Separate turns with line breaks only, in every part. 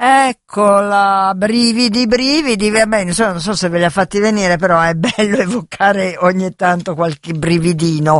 Eccola, brividi, brividi, vabbè, insomma, non so se ve li ha fatti venire, però è bello evocare ogni tanto qualche brividino,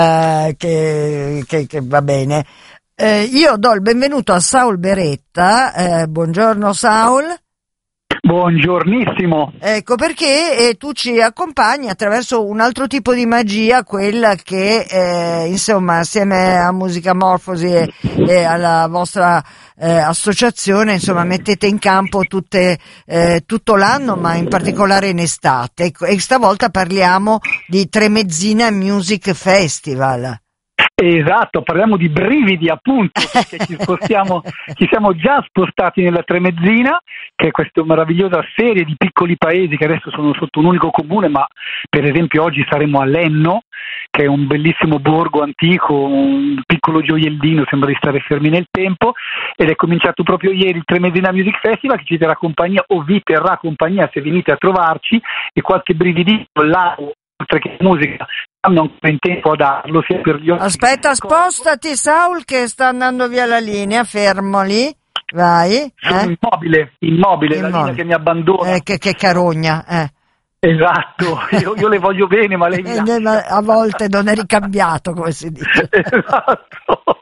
che va bene. Io do il benvenuto a Saul Beretta, buongiorno Saul.
Buongiornissimo.
Ecco perché tu ci accompagni attraverso un altro tipo di magia, quella che insomma assieme a Musica Morfosi e alla vostra associazione insomma mettete in campo tutto l'anno, ma in particolare in estate. Ecco, e stavolta parliamo di Tremezzina Music Festival.
Esatto, parliamo di brividi appunto, perché ci siamo già spostati nella Tremezzina, che è questa meravigliosa serie di piccoli paesi che adesso sono sotto un unico comune, ma per esempio oggi saremo a Lenno, che è un bellissimo borgo antico, un piccolo gioiellino, sembra di stare fermi nel tempo, ed è cominciato proprio ieri il Tremezzina Music Festival, che ci terrà compagnia o vi terrà compagnia se venite a trovarci, e qualche brividino là, oltre che musica, hanno ancora in tempo a darlo sia per gli
Aspetta, spostati Saul che sta andando via la linea, fermo lì, vai.
Sono immobile, la linea che mi abbandona.
Che carogna,
Esatto, io le voglio bene, ma lei
a volte non è ricambiato, come si dice.
Esatto.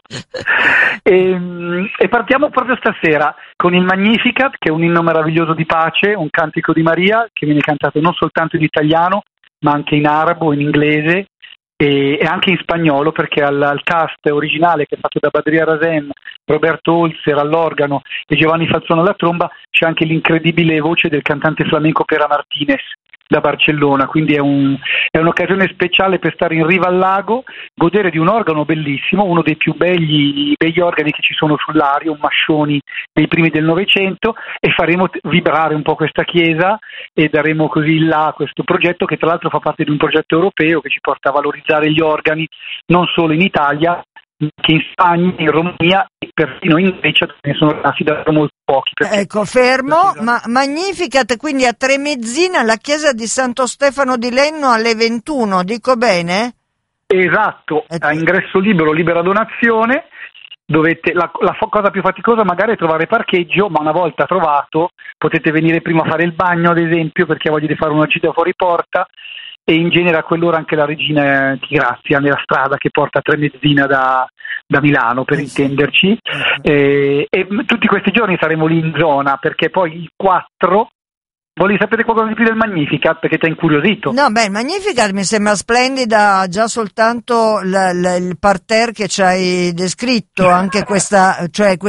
E partiamo proprio stasera con il Magnificat, che è un inno meraviglioso di pace, un cantico di Maria che viene cantato non soltanto in italiano, ma anche in arabo, in inglese e anche in spagnolo, perché al cast originale, che è fatto da Badria Rasen, Roberto Holzer all'organo e Giovanni Falzone alla tromba, c'è anche l'incredibile voce del cantante flamenco Pera Martinez da Barcellona, quindi è un'occasione speciale per stare in riva al lago, godere di un organo bellissimo, uno dei più begli organi che ci sono sull'aria, un Mascioni dei primi del Novecento, e faremo vibrare un po' questa chiesa e daremo così là questo progetto, che tra l'altro fa parte di un progetto europeo che ci porta a valorizzare gli organi non solo in Italia, che in Spagna, in Romania e persino in Grecia, dove ne sono rimasti davvero molto pochi.
Ecco, fermo, ma Magnificat, quindi a Tremezzina, la chiesa di Santo Stefano di Lenno alle 21, dico bene?
Esatto, a ingresso libero, libera donazione. La cosa più faticosa magari è trovare parcheggio, ma una volta trovato potete venire prima a fare il bagno, ad esempio, perché voglio fare una gita fuori porta, e in genere a quell'ora anche la Regina di Grazia nella strada che porta a Tremezzina da Milano, per intenderci. E tutti questi giorni saremo lì in zona, perché poi il 4... Volevi sapere qualcosa di più del Magnificat, perché ti ha incuriosito?
No, il Magnificat mi sembra splendida già soltanto il parterre che ci hai descritto, anche questa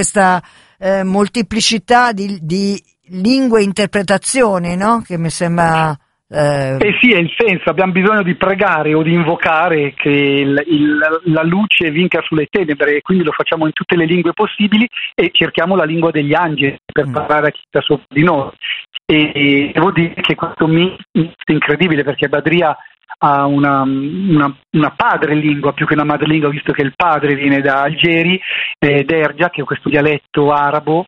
moltiplicità di lingue e interpretazioni, no? Che mi sembra...
sì, è il senso, abbiamo bisogno di pregare o di invocare che la luce vinca sulle tenebre, e quindi lo facciamo in tutte le lingue possibili e cerchiamo la lingua degli angeli per parlare a chi sta sopra di noi. E devo dire che questo mix è incredibile, perché Badria ha una padrelingua più che una madrelingua, visto che il padre viene da Algeri, Derja, che è questo dialetto arabo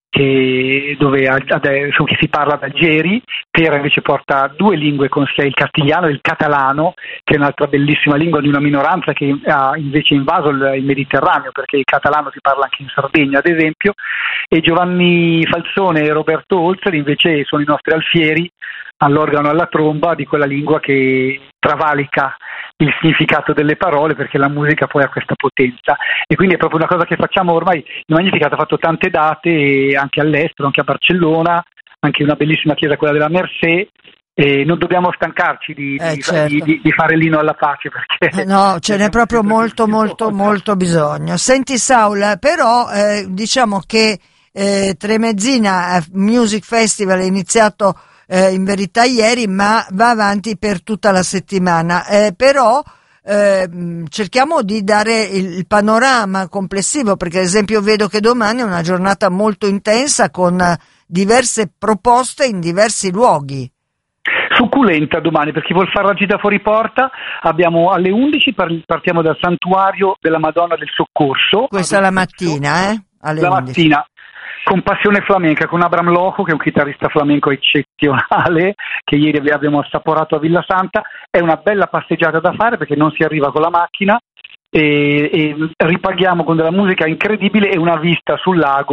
che si parla ad Algeri. Pera invece porta due lingue con sé, il castigliano e il catalano, che è un'altra bellissima lingua di una minoranza che ha invece invaso il Mediterraneo, perché il catalano si parla anche in Sardegna, ad esempio, e Giovanni Falzone e Roberto Holzer invece sono i nostri alfieri all'organo e alla tromba di quella lingua che travalica il significato delle parole, perché la musica poi ha questa potenza, e quindi è proprio una cosa che facciamo ormai. Il Magnificat ha fatto tante date anche all'estero, anche a Barcellona, anche una bellissima chiesa, quella della Mercè, e non dobbiamo stancarci di fare l'inno alla pace, perché
no, ce n'è proprio molto bisogno. Senti Saul, però diciamo che Tremezzina Music Festival è iniziato in verità ieri, ma va avanti per tutta la settimana, però cerchiamo di dare il panorama complessivo, perché ad esempio vedo che domani è una giornata molto intensa con diverse proposte in diversi luoghi.
Succulenta domani, per chi vuol fare la gita fuori porta. Abbiamo alle 11 partiamo dal santuario della Madonna del Soccorso.
Questa è la mattina, alle
la
11.
Mattina, con Passione Flamenca, con Abram Loco, che è un chitarrista flamenco eccezionale, che ieri abbiamo assaporato a Villa Santa. È una bella passeggiata da fare, perché non si arriva con la macchina, e ripaghiamo con della musica incredibile e una vista sul lago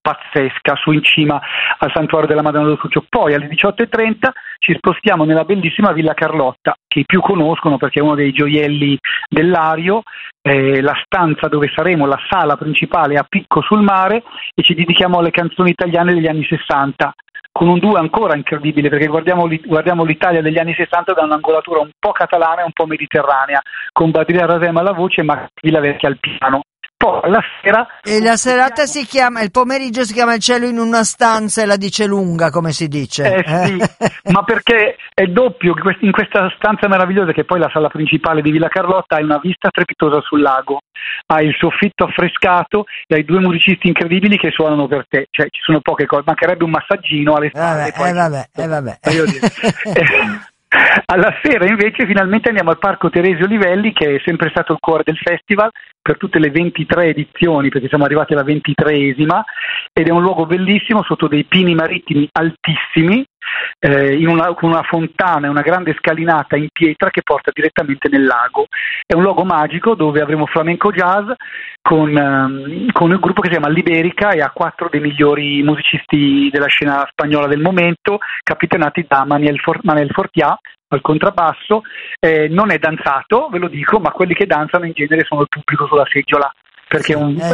pazzesca su in cima al santuario della Madonna del Succio. Poi alle 18:30 ci spostiamo nella bellissima Villa Carlotta, che i più conoscono perché è uno dei gioielli dell'Ario, la stanza dove saremo, la sala principale a picco sul mare, e ci dedichiamo alle canzoni italiane degli anni 60, con un duo ancora incredibile, perché guardiamo l'Italia degli anni 60 da un'angolatura un po' catalana e un po' mediterranea, con Badria Rasem alla voce e Max Villavecchia al piano. Poi alla sera...
E la serata si chiama, il pomeriggio si chiama Il cielo in una stanza e la dice lunga, come si dice.
Sì, ma perché è doppio, in questa stanza meravigliosa, che poi la sala principale di Villa Carlotta, hai una vista strepitosa sul lago, hai il soffitto affrescato e hai due musicisti incredibili che suonano per te, cioè ci sono poche cose, mancherebbe un massaggino alle spalle.
Vabbè.
Alla sera invece finalmente andiamo al Parco Teresio Livelli, che è sempre stato il cuore del festival per tutte le 23 edizioni, perché siamo arrivati alla 23esima, ed è un luogo bellissimo sotto dei pini marittimi altissimi, con una fontana e una grande scalinata in pietra che porta direttamente nel lago. È un luogo magico dove avremo flamenco jazz con un gruppo che si chiama Liberica e ha 4 dei migliori musicisti della scena spagnola del momento, capitanati da Manel Fortià al contrabbasso. Non è danzato, ve lo dico, ma quelli che danzano in genere sono il pubblico sulla seggiola, perché è un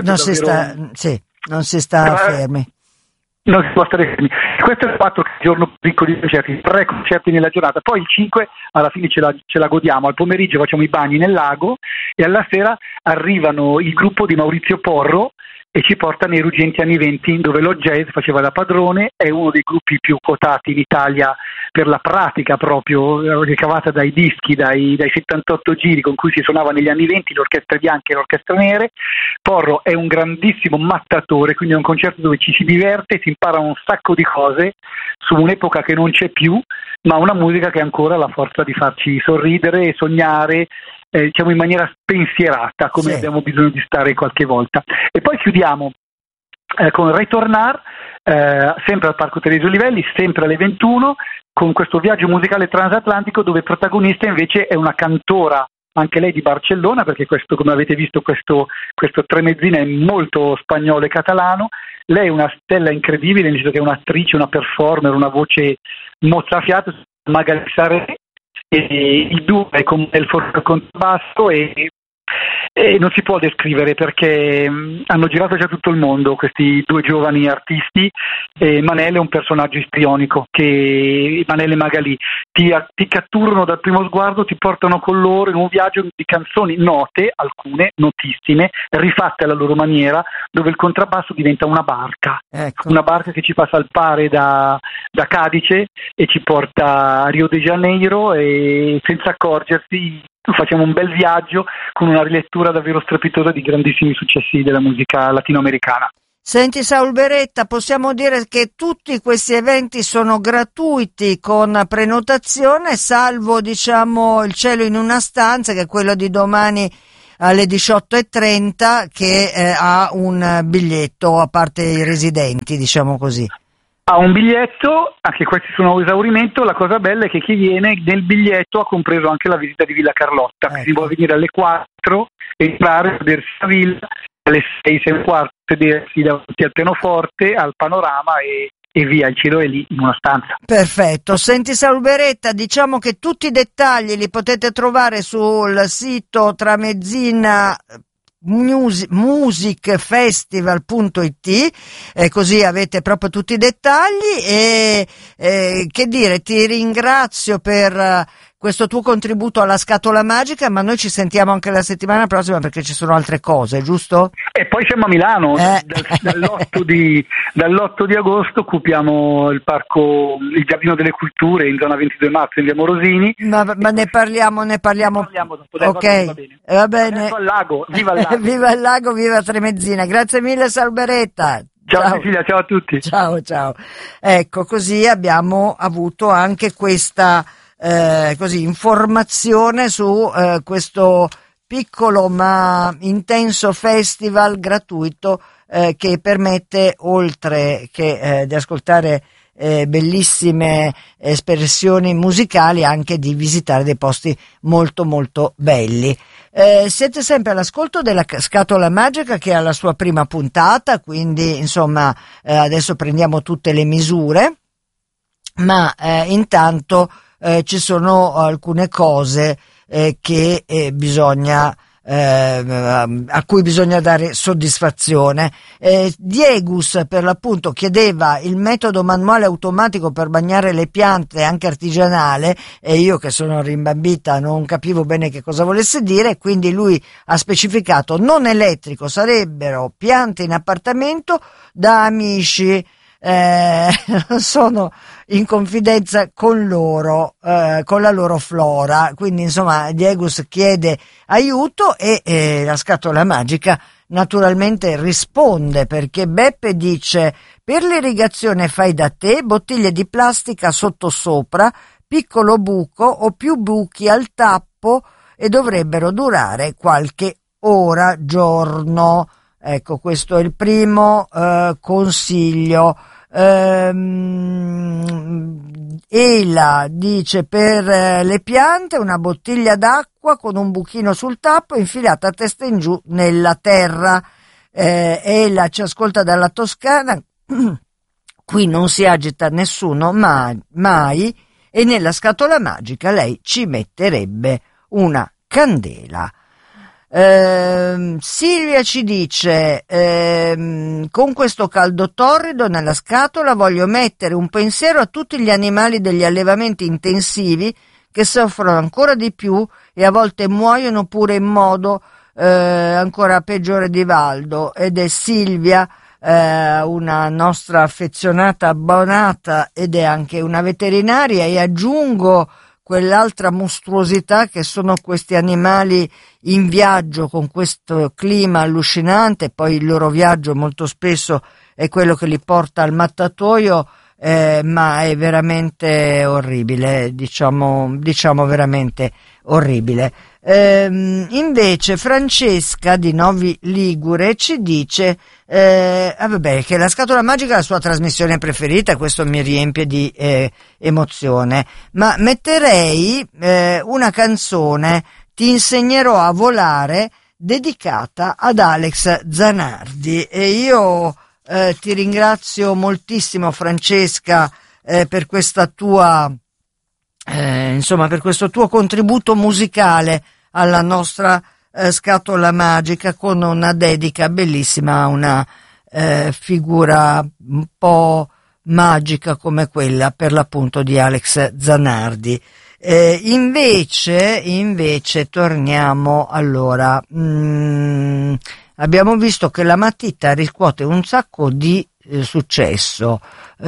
non si sta fermi. Non si può stare fermi. Questo è il 4 giorno ricco di concerti, 3 concerti nella giornata, poi il 5 alla fine ce la godiamo, al pomeriggio facciamo i bagni nel lago e alla sera arrivano il gruppo di Maurizio Porro e ci porta nei ruggenti anni 20, dove lo jazz faceva da padrone. È uno dei gruppi più quotati in Italia per la pratica proprio ricavata dai dischi, dai 78 giri con cui si suonava negli anni 20, le orchestre bianche e le orchestre nere. Porro è un grandissimo mattatore, quindi è un concerto dove ci si diverte, si impara un sacco di cose su un'epoca che non c'è più, ma una musica che ha ancora la forza di farci sorridere e sognare, diciamo in maniera spensierata, come abbiamo bisogno di stare qualche volta. E poi chiudiamo con Retornar, sempre al Parco Teresio Livelli, sempre alle 21, con questo viaggio musicale transatlantico dove protagonista invece è una cantora, anche lei di Barcellona, perché questo, come avete visto, questo Tremezzina è molto spagnolo e catalano. Lei è una stella incredibile, nel senso che è un'attrice, una performer, una voce mozzafiato, Magali Saré, e il duo è con il contrabbasso e non si può descrivere, perché hanno girato già tutto il mondo questi due giovani artisti, e Manele è un personaggio istrionico, che Manele e Magali ti catturano dal primo sguardo, ti portano con loro in un viaggio di canzoni note, alcune notissime, rifatte alla loro maniera, dove il contrabbasso diventa una barca, una barca che ci fa salpare da Cadice e ci porta a Rio de Janeiro, e senza accorgersi facciamo un bel viaggio con una rilettura davvero strepitosa di grandissimi successi della musica latinoamericana.
Senti Saul Beretta, possiamo dire che tutti questi eventi sono gratuiti con prenotazione, salvo diciamo il cielo in una stanza, che è quello di domani alle 18:30, che ha un biglietto a parte i residenti, diciamo così.
Ha un biglietto, anche questi sono a esaurimento. La cosa bella è che chi viene nel biglietto ha compreso anche la visita di Villa Carlotta, si può venire alle 4, entrare, vedersi la villa, alle 6, 6 e un quarto sedersi davanti al pianoforte, al panorama e via, il cielo è lì in una stanza. Perfetto.
Senti Saul Beretta, diciamo che tutti i dettagli li potete trovare sul sito Tramezzina musicfestival.it, così avete proprio tutti i dettagli. E che dire, ti ringrazio per questo tuo contributo alla Scatola Magica, ma noi ci sentiamo anche la settimana prossima, perché ci sono altre cose, giusto?
E poi siamo a Milano, dall'8 di agosto occupiamo il Giardino delle Culture in zona 22 marzo in via Morosini.
Ma ne parliamo
dopo,
ok, va bene.
Viva il lago, viva il lago.
Viva il lago, viva Tremezzina. Grazie mille Saul Beretta.
Ciao Cecilia, ciao a tutti.
Ciao. Ecco, così abbiamo avuto anche questa informazione su questo piccolo ma intenso festival gratuito che permette, oltre che di ascoltare bellissime espressioni musicali, anche di visitare dei posti molto molto belli. Siete sempre all'ascolto della Scatola Magica, che ha la sua prima puntata, quindi insomma adesso prendiamo tutte le misure, ma intanto ci sono alcune cose che bisogna a cui bisogna dare soddisfazione. Diegus per l'appunto chiedeva il metodo manuale automatico per bagnare le piante, anche artigianale, e io che sono rimbambita non capivo bene che cosa volesse dire, quindi lui ha specificato non elettrico, sarebbero piante in appartamento da amici. Sono in confidenza con loro, con la loro flora, quindi insomma Diegus chiede aiuto e la Scatola Magica naturalmente risponde, perché Beppe dice: per l'irrigazione fai da te, bottiglie di plastica sottosopra, piccolo buco o più buchi al tappo e dovrebbero durare qualche ora giorno. Ecco, questo è il primo consiglio. Ela dice: per le piante una bottiglia d'acqua con un buchino sul tappo infilata a testa in giù nella terra. Ela ci ascolta dalla Toscana, qui non si agita nessuno mai, e nella Scatola Magica lei ci metterebbe una candela. Silvia ci dice: con questo caldo torrido nella scatola voglio mettere un pensiero a tutti gli animali degli allevamenti intensivi che soffrono ancora di più e a volte muoiono pure in modo ancora peggiore di Valdo. Ed è Silvia, una nostra affezionata abbonata ed è anche una veterinaria, e aggiungo quell'altra mostruosità che sono questi animali in viaggio con questo clima allucinante. Poi il loro viaggio molto spesso è quello che li porta al mattatoio, ma è veramente orribile, diciamo veramente orribile. Invece Francesca di Novi Ligure ci dice vabbè, che la Scatola Magica è la sua trasmissione preferita, questo mi riempie di emozione, ma metterei una canzone, Ti insegnerò a volare, dedicata ad Alex Zanardi, e io ti ringrazio moltissimo, Francesca, per questa tua per questo tuo contributo musicale alla nostra Scatola Magica, con una dedica bellissima a una figura un po' magica come quella per l'appunto di Alex Zanardi. Invece torniamo allora. Abbiamo visto che la matita riscuote un sacco di successo,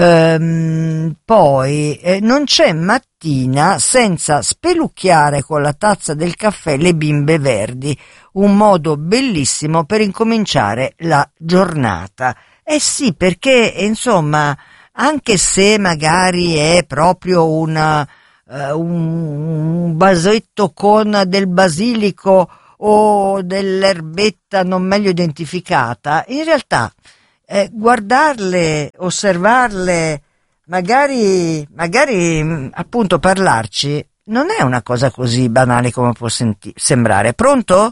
poi non c'è mattina senza spelucchiare con la tazza del caffè le bimbe verdi, un modo bellissimo per incominciare la giornata. Sì, perché insomma, anche se magari è proprio un vasetto con del basilico o dell'erbetta non meglio identificata, in realtà guardarle, osservarle, magari appunto parlarci, non è una cosa così banale come può sembrare. Pronto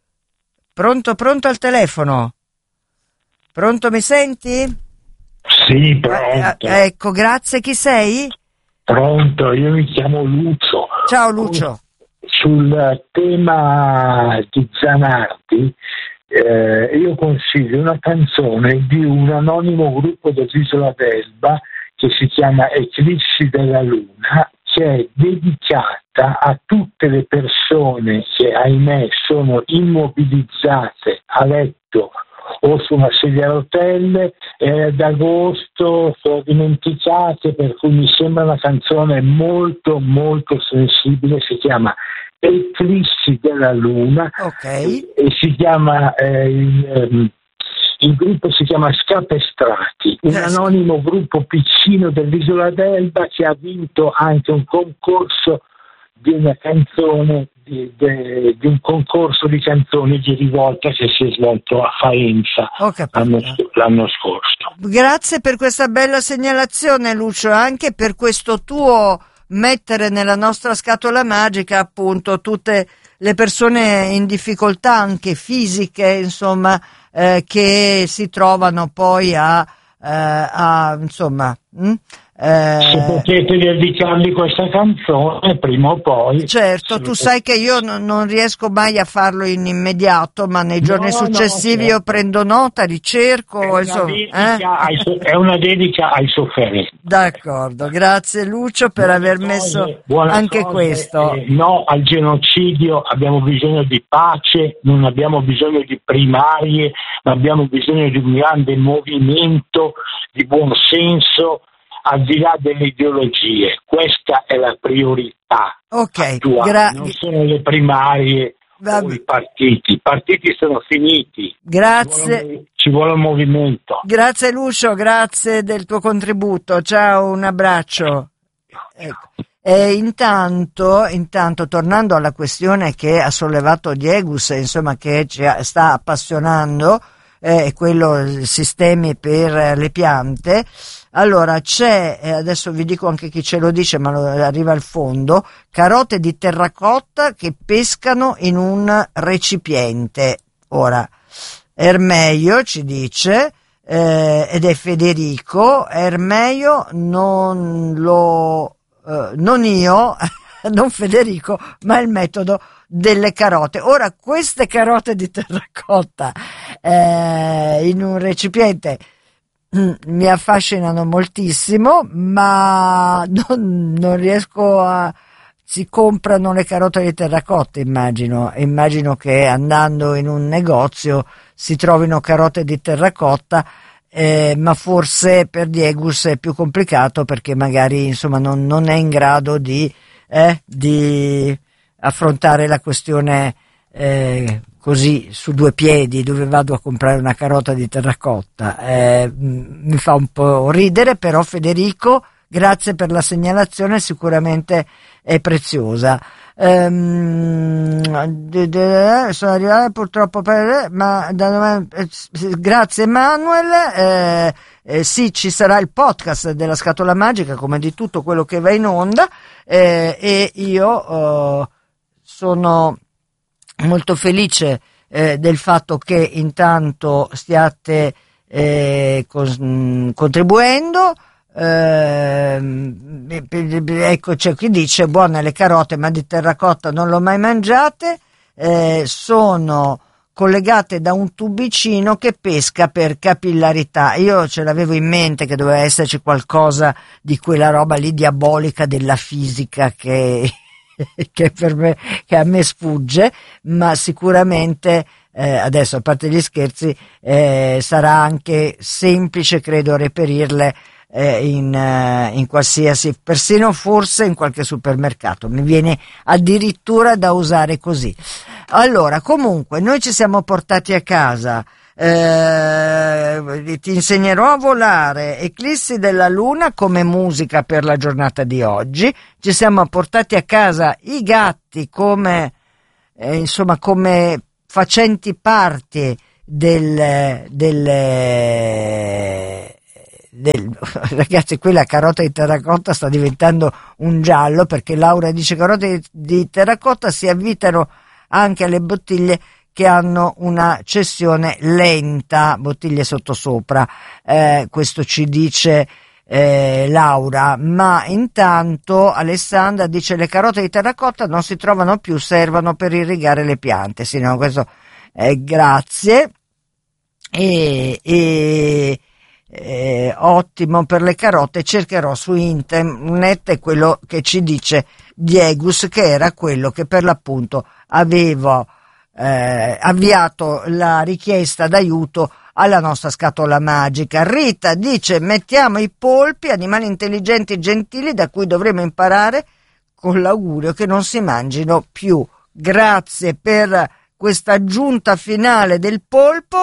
al telefono? Pronto, mi senti?
Sì, pronto.
Ecco, grazie. Chi sei?
Pronto, io mi chiamo Lucio.
Ciao Lucio.
Sul tema di Zanardi, io consiglio una canzone di un anonimo gruppo dell'Isola d'Elba che si chiama Eclissi della Luna, che è dedicata a tutte le persone che, ahimè, sono immobilizzate a letto o su una sedia a rotelle d'agosto, sono dimenticate, per cui mi sembra una canzone molto molto sensibile. Si chiama Eclissi della Luna,
okay.
E si chiama il gruppo si chiama Scapestrati, un anonimo gruppo piccino dell'Isola d'Elba che ha vinto anche un concorso di una canzone di un concorso di canzoni di rivolta che si è svolto a Faenza l'anno scorso.
Grazie per questa bella segnalazione, Lucio, anche per questo tuo mettere nella nostra Scatola Magica appunto tutte le persone in difficoltà anche fisiche, insomma, che si trovano poi insomma,
se potete dedicargli questa canzone prima o poi.
Certo, tu sai che io non riesco mai a farlo in immediato, ma nei giorni successivi io prendo nota, ricerco.
È una dedica ai sofferenti.
D'accordo, grazie Lucio per aver messo anche questo.
No al genocidio, abbiamo bisogno di pace, non abbiamo bisogno di primarie, ma abbiamo bisogno di un grande movimento di buon senso, al di là delle ideologie. Questa è la priorità attuale, non sono le primarie o i partiti. I partiti sono finiti.
Grazie.
Ci vuole un movimento.
Grazie Lucio, grazie del tuo contributo. Ciao, un abbraccio. Ecco. E intanto, tornando alla questione che ha sollevato Diegus, insomma, che ci sta appassionando, quello sistemi per le piante. Allora c'è, adesso vi dico anche chi ce lo dice, ma arriva al fondo, carote di terracotta che pescano in un recipiente. Ora, Ermeio ci dice, ed è Federico, Ermeio non io, non Federico, ma il metodo delle carote. Ora, queste carote di terracotta in un recipiente mi affascinano moltissimo, ma non riesco si comprano le carote di terracotta, immagino che andando in un negozio si trovino carote di terracotta, ma forse per Diegus è più complicato perché magari insomma non è in grado di affrontare la questione così su due piedi, dove vado a comprare una carota di terracotta. Mi fa un po' ridere, però Federico, grazie per la segnalazione, sicuramente è preziosa. Sono arrivati purtroppo grazie Emanuel. Sì, ci sarà il podcast della Scatola Magica come di tutto quello che va in onda, e io sono molto felice del fatto che intanto stiate contribuendo. Ecco, c'è chi dice buone le carote, ma di terracotta non l'ho mai mangiate. Sono collegate da un tubicino che pesca per capillarità. Io ce l'avevo in mente che doveva esserci qualcosa di quella roba lì diabolica della fisica che per me, che a me sfugge, ma sicuramente adesso, a parte gli scherzi, sarà anche semplice, credo, reperirle in qualsiasi, persino forse in qualche supermercato. Mi viene addirittura da usare così. Allora, comunque, noi ci siamo portati a casa, ti insegnerò a volare, Eclissi della Luna come musica per la giornata di oggi. Ci siamo portati a casa i gatti come insomma come facenti parte ragazzi, qui la carota di terracotta sta diventando un giallo, perché Laura dice carote di terracotta si avvitano anche alle bottiglie che hanno una cessione lenta, bottiglie sottosopra, questo ci dice Laura. Ma intanto Alessandra dice le carote di terracotta non si trovano più, servono per irrigare le piante. Sì, no, questo grazie. Ottimo per le carote, cercherò su internet quello che ci dice Diegus, che era quello che per l'appunto avevo avviato la richiesta d'aiuto alla nostra scatola magica. Rita dice mettiamo i polpi, animali intelligenti e gentili da cui dovremo imparare, con l'augurio che non si mangino più. Grazie per questa aggiunta finale del polpo.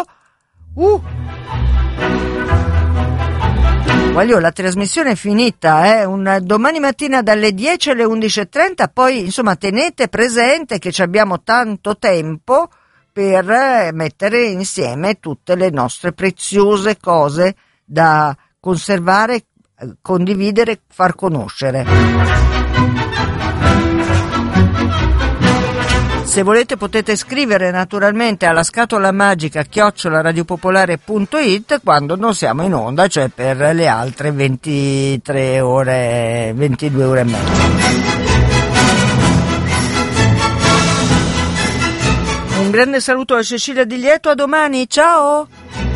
Voglio, la trasmissione è finita, domani mattina dalle 10 alle 11:30, poi insomma tenete presente che ci abbiamo tanto tempo per mettere insieme tutte le nostre preziose cose da conservare, condividere, far conoscere. Se volete potete scrivere naturalmente alla scatola magica @radiopopolare.it quando non siamo in onda, cioè per le altre 22 ore e mezza. Un grande saluto a Cecilia Di Lieto, a domani, ciao!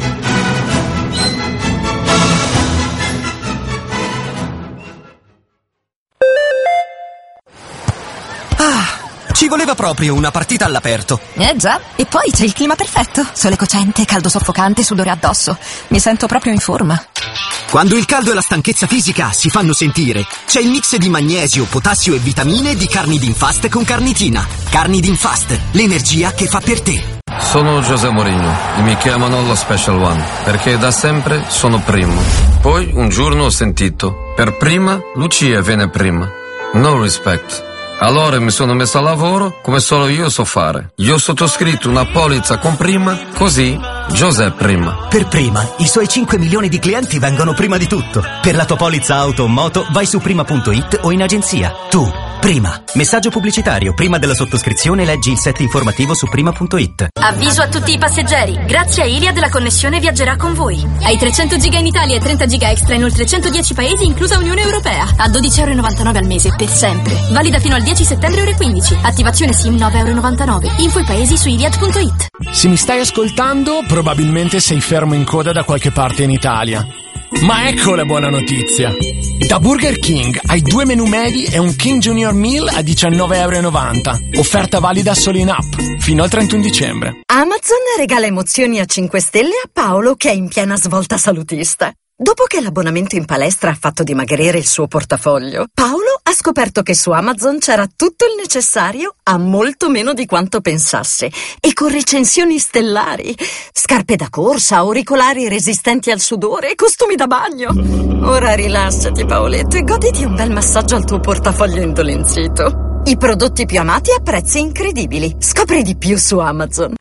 Ci voleva proprio una partita all'aperto.
Già, e poi c'è il clima perfetto. Sole cocente, caldo soffocante, sudore addosso. Mi sento proprio in forma.
Quando il caldo e la stanchezza fisica si fanno sentire, c'è il mix di magnesio, potassio e vitamine di Carnidin Fast con carnitina. Carnidin Fast, l'energia che fa per te.
Sono José Mourinho e mi chiamano lo Special One perché da sempre sono primo. Poi un giorno ho sentito, per prima Lucia viene prima. No respect. Allora mi sono messo a lavoro come solo io so fare. Io ho sottoscritto una polizza con Prima, così José Prima.
Per Prima, i suoi 5 milioni di clienti vengono prima di tutto. Per la tua polizza auto o moto vai su prima.it o in agenzia. Tu, Prima. Messaggio pubblicitario. Prima della sottoscrizione leggi il set informativo su prima.it.
Avviso a tutti i passeggeri. Grazie a Iliad la connessione viaggerà con voi. Hai 300 giga in Italia e 30 giga extra in oltre 110 paesi, inclusa Unione Europea. A €12,99 al mese, per sempre. Valida fino al 10 settembre ore 15. Attivazione SIM €9,99. Info i paesi su iliad.it.
Se mi stai ascoltando, probabilmente sei fermo in coda da qualche parte in Italia. Ma ecco la buona notizia. Da Burger King hai 2 menù medi e un King Junior Meal a €19,90. Offerta valida solo in app, fino al 31 dicembre.
Amazon regala emozioni a 5 stelle a Paolo, che è in piena svolta salutista. Dopo che l'abbonamento in palestra ha fatto dimagrire il suo portafoglio, Paolo ha scoperto che su Amazon c'era tutto il necessario a molto meno di quanto pensasse, e con recensioni stellari. Scarpe da corsa, auricolari resistenti al sudore e costumi da bagno. Ora rilassati, Paoletto, e goditi un bel massaggio al tuo portafoglio indolenzito. I prodotti più amati a prezzi incredibili. Scopri di più su Amazon.